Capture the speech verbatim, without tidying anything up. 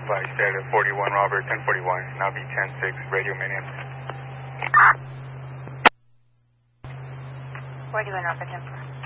Flight status forty-one Robert, ten forty-one, now be ten six, radio minimum. forty-one Robert, ten four.